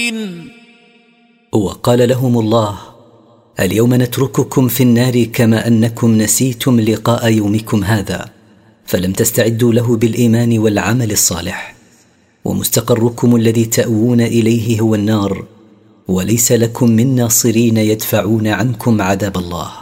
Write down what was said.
وقال لهم الله: اليوم نترككم في النار كما أنكم نسيتم لقاء يومكم هذا، فلم تستعدوا له بالإيمان والعمل الصالح، ومستقركم الذي تأوون إليه هو النار، وليس لكم من ناصرين يدفعون عنكم عذاب الله.